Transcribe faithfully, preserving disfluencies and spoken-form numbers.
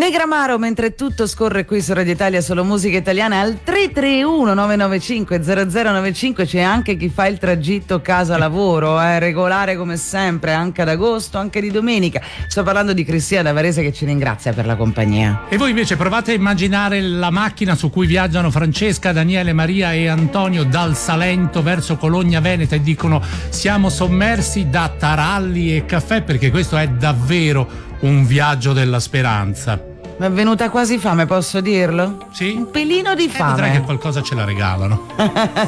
Negramaro, mentre tutto scorre qui su Radio Italia, solo musica italiana, al tre tre uno nove nove cinque zero zero nove cinque. C'è anche chi fa il tragitto casa lavoro, eh, regolare come sempre, anche ad agosto, anche di domenica. Sto parlando di Cristina da Varese, che ci ringrazia per la compagnia. E voi invece provate a immaginare la macchina su cui viaggiano Francesca, Daniele, Maria e Antonio dal Salento verso Cologna Veneta e dicono: siamo sommersi da taralli e caffè, perché questo è davvero un viaggio della speranza. Mi è venuta quasi fame, posso dirlo? Sì? Un pelino di Eh, fame. vedrai che qualcosa ce la regalano.